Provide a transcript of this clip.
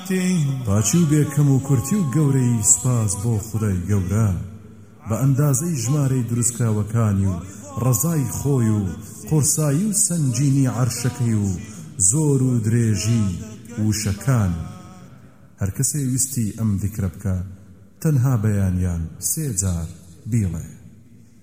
پاچی و بێکەم و کورتی و گەورەی سپاس بۆ خودای گەورە بە ئەندازەی ژمارەی دروستکراوەکانی و ڕەزای خۆی و قورسایی و سەنجینی عەرشەکەی و زۆر و درێژی وشەکان. هەر کەسێ ویستی ئەم ذیکرە بکە تەنها بەیانیان 3 جار بیڵێ.